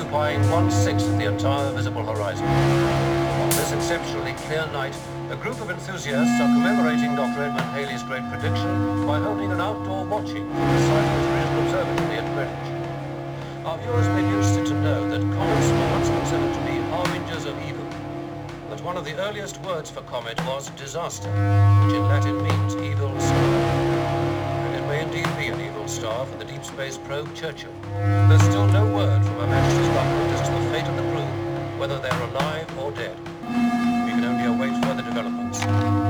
occupying 1/6 of the entire visible horizon. On this exceptionally clear night, a group of enthusiasts are commemorating Dr. Edmund Halley's great prediction by holding an outdoor watching from the site of his original observatory at Greenwich. Our viewers may be interested to know that comets were once considered to be harbingers of evil, that one of the earliest words for comet was disaster, which in Latin means evil star. And it may indeed be an evil star for the deep space probe Churchill. There's still no word from Her Majesty's government as to the fate of the crew, whether they're alive or dead. We can only await further developments.